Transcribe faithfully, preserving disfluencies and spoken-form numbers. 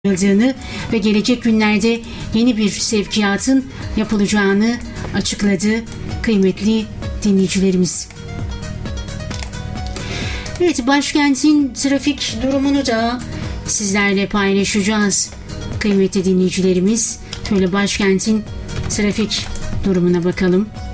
yapıldığını ve gelecek günlerde yeni bir sevkiyatın yapılacağını açıkladı kıymetli dinleyicilerimiz. Evet, başkentin trafik durumunu da sizlerle paylaşacağız kıymetli dinleyicilerimiz. Şöyle başkentin trafik durumuna bakalım.